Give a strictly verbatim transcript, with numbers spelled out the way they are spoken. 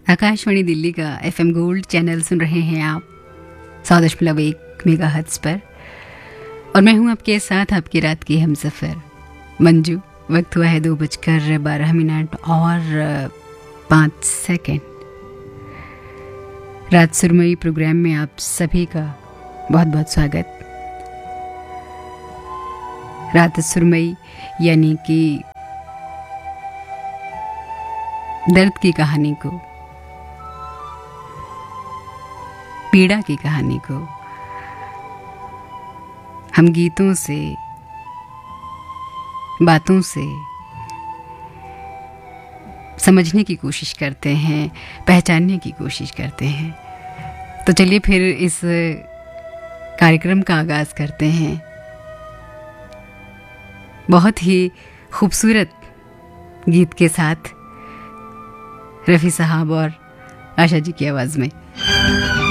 आकाशवाणी दिल्ली का FM gold channel सुन रहे हैं आप सौ दशमलव एक मेगा हर्ट्ज पर, और मैं हूं आपके साथ आपकी रात की हमसफर मंजू। वक्त हुआ है दो बजकर बारह मिनट और पाँच सेकंड। रात सुरमई प्रोग्राम में आप सभी का बहुत बहुत स्वागत। रात सुरमई यानी कि दर्द की कहानी को, पीड़ा की कहानी को हम गीतों से, बातों से समझने की कोशिश करते हैं, पहचानने की कोशिश करते हैं। तो चलिए फिर इस कार्यक्रम का आगाज करते हैं बहुत ही खूबसूरत गीत के साथ, रफ़ी साहब और आशा जी की आवाज़ में।